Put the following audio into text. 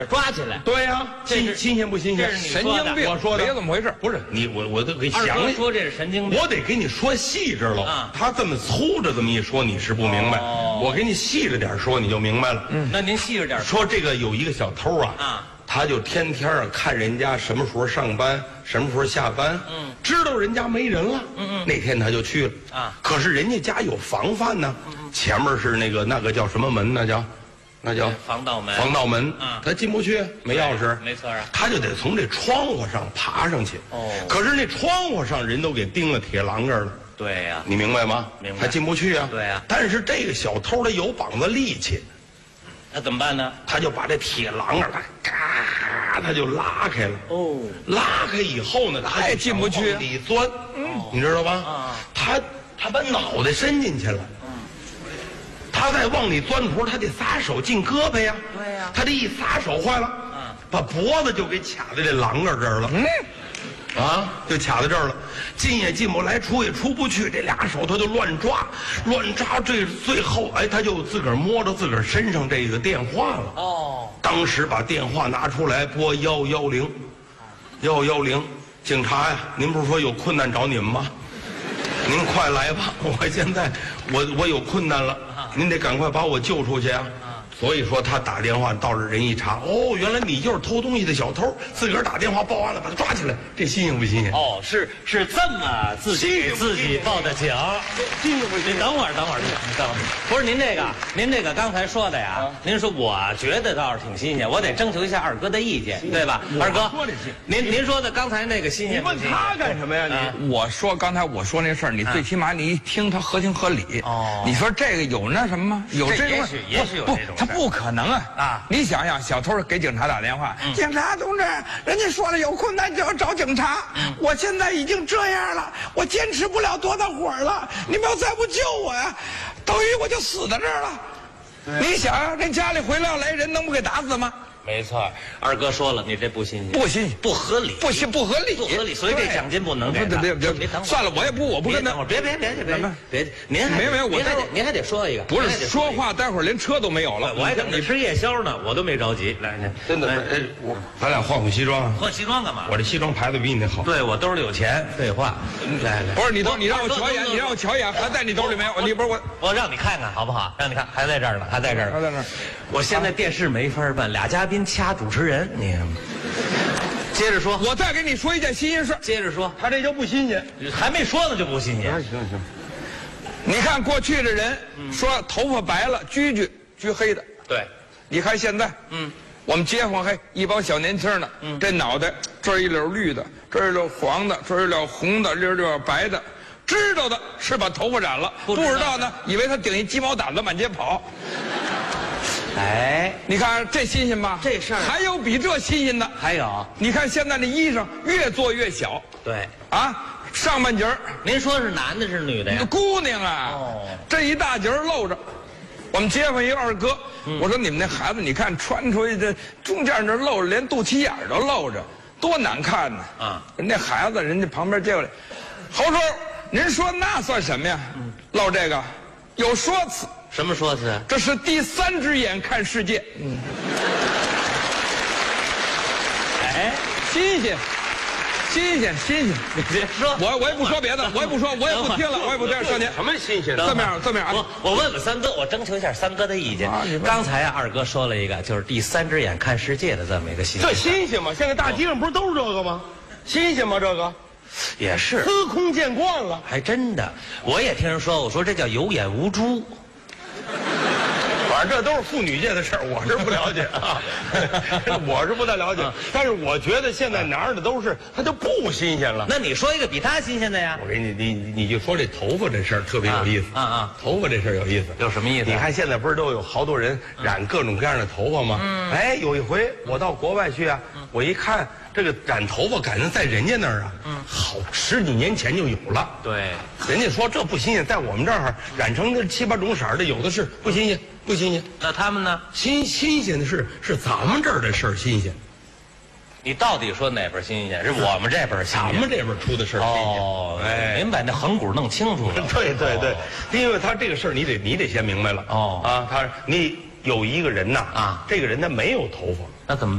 抓起来。 对呀，新鲜不新鲜？ 这是你神经病， 我说的别怎么回事？ 不是你，我都给二想了。 哥说这是神经病， 我得给你说细致了啊。 他这么粗着这么一说，你是不明白。我给你细着点说，你就明白了。 那您细着点说这个有一个小偷啊，他就天天看人家什么时候上班，什么时候下班，知道人家没人了，那天他就去了啊。可是人家家有防范呢，前面是那个叫什么门？那叫防盗门。 防盗门啊，他进不去，没钥匙， 没错啊。 他就得从这窗户上爬上去。哦，可是那窗户上人都给钉了铁栏杆了。 对呀， 你明白吗？ 明白。 他进不去啊。 对呀。 但是这个小偷他有膀子力气， 那怎么办呢？他就把这铁栏杆嘎，他就拉开了。哦，拉开以后呢，他也进不去， 里钻。你知道吧？啊，他把脑袋伸进去了。他再往里钻头，他得撒手进胳膊呀。对呀。他这一撒手坏了，把脖子就给卡在这栏杆这儿了。就卡在这儿了，进也进不来，出也出不去，这俩手他就乱抓，这最后他就自个儿摸着自个儿身上这个电话了。哦，当时把电话拿出来拨110，警察呀，您不是说有困难找你们吗？您快来吧，我现在我有困难了，您得赶快把我救出去啊！所以说他打电话到这人一查，哦，原来你就是偷东西的小偷，自个儿打电话报案了，把他抓起来，这新鲜不新鲜？ 哦，是这么自己给自己报的警。 新鲜不新鲜？ 您等会儿，不是您这个刚才说的呀？您说我觉得倒是挺新鲜，我得征求一下二哥的意见，对吧？二哥，您说的刚才那个新鲜， 你问他干什么呀？ 我说刚才我说那事儿，你最起码你一听他合情合理。哦，你说这个有那什么吗？有这种也许有这种。 不可能啊！你想想，小偷给警察打电话，警察同志，人家说了有困难就要找警察，我现在已经这样了，我坚持不了多大会儿了，你们要再不救我呀，等于我就死在这儿了。你想想，人家里回来要来人，能不给打死吗？ 没错，二哥说了，你这不新鲜， 不新鲜， 不合理， 不合理， 所以这奖金不能给。 别，算了，我不跟他。 别，您还得说一个， 不是说话，待会儿连车都没有了。 我还等着吃夜宵呢，我都没着急。来， 真的，咱俩换西装啊？ 换西装干嘛？ 我这西装牌子比你那好。 对，我兜里有钱。废话，来， 不是你让我瞧一眼，你让我瞧一眼，还在你兜里没有？你不是我让你看看好不好？让你看，还在这儿呢，还在这儿。我现在电视没法办，俩嘉宾掐主持人，你接着说。 我再给你说一件新鲜事。 接着说， 他这就不新鲜， 还没说呢就不新鲜。 行。 你看过去的人说头发白了焗黑的， 对。 你看现在，我们街坊一帮小年轻的，这脑袋这儿一绺绿的，这儿一绺黄的，这儿一绺红的，这儿一绺白的。知道的是把头发染了，不知道呢，以为他顶一鸡毛掸子满街跑。你看这新鲜吧？ 这事儿还有比这新鲜的？ 还有， 你看现在那衣裳越做越小。 对上半截儿。 您说是男的是女的呀？ 姑娘啊，这一大截露着。我们街坊一个二哥，我说你们那孩子，你看穿出去这中间这露着，连肚脐眼都露着，多难看呢！那孩子人家旁边接过来，侯叔，您说那算什么呀？露这个有说辞。 什么说辞？ 这是第三只眼看世界。新鲜！ 你别说， 我也不说别的，我也不说，我也不听了，我也不听少年。 什么新鲜？ 这么样， 我问问三哥，我征求一下三哥的意见。刚才二哥说了一个，就是第三只眼看世界的这么一个新鲜。 这新鲜吗？现在大街上不是都是这个吗？新鲜吗？这个也是司空见惯了， 还真的。我也听人说，我说这叫有眼无珠。 反正这都是妇女界的事儿，我是不了解啊，我是不太了解。但是我觉得现在哪儿的都是，它就不新鲜了。 那你说一个比他新鲜的呀？ 我给你就说这头发这事儿特别有意思头发这事儿有意思， 有什么意思？ 你看现在不是都有好多人染各种各样的头发吗？有一回我到国外去啊，我一看这个染头发，感觉在人家那儿啊，好10几年前就有了。 对， 人家说这不新鲜，在我们这儿染成这7、8种色的，有的是不新鲜。 那他们呢？ 新鲜的是咱们这儿的事儿新鲜。 你到底说哪边新鲜？是我们这边新鲜， 咱们这边出的事儿新鲜。您把那横骨弄清楚了。 对，因为他这个事儿你得先明白了。你有一个人呐，这个人他没有头发， 那怎么办？